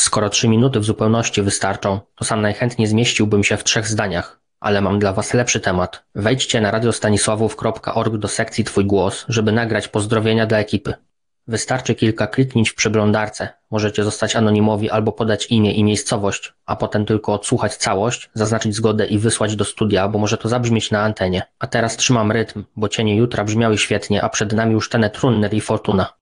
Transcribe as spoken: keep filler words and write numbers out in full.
Skoro trzy minuty w zupełności wystarczą, to sam najchętniej zmieściłbym się w trzech zdaniach. Ale mam dla was lepszy temat. Wejdźcie na radiostanisławów kropka org do sekcji Twój głos, żeby nagrać pozdrowienia dla ekipy. Wystarczy kilka kliknięć w przeglądarce. Możecie zostać anonimowi albo podać imię i miejscowość, a potem tylko odsłuchać całość, zaznaczyć zgodę i wysłać do studia, bo może to zabrzmieć na antenie. A teraz trzymam rytm, bo cienie jutra brzmiały świetnie, a przed nami już Tenet Runner i Fortuna.